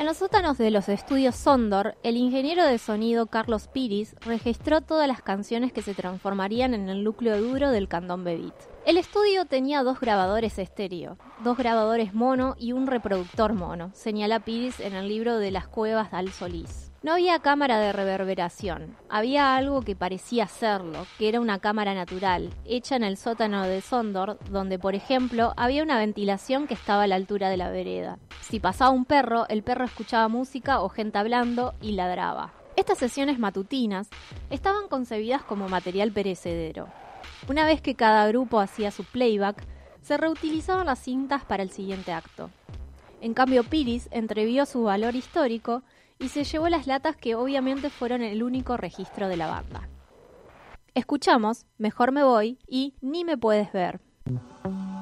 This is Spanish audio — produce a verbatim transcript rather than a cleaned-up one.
En los sótanos de los estudios Sondor, el ingeniero de sonido Carlos Piris registró todas las canciones que se transformarían en el núcleo duro del Candombe Beat. El estudio tenía dos grabadores estéreo, dos grabadores mono y un reproductor mono, señala Piris en el libro de las cuevas al Solís. No había cámara de reverberación, había algo que parecía serlo, que era una cámara natural, hecha en el sótano de Sondor, donde, por ejemplo, había una ventilación que estaba a la altura de la vereda. Si pasaba un perro, el perro escuchaba música o gente hablando y ladraba. Estas sesiones matutinas estaban concebidas como material perecedero. Una vez que cada grupo hacía su playback, se reutilizaban las cintas para el siguiente acto. En cambio, Piris entrevió su valor histórico y se llevó las latas que obviamente fueron el único registro de la banda. Escuchamos Mejor me voy y Ni me puedes ver.